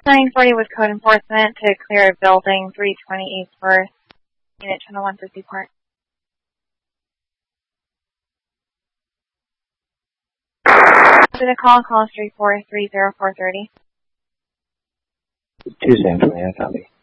940 with code enforcement to clear building 320 East First, unit channel 150 Park. To the call 3430430. Tuesday, 29, copy.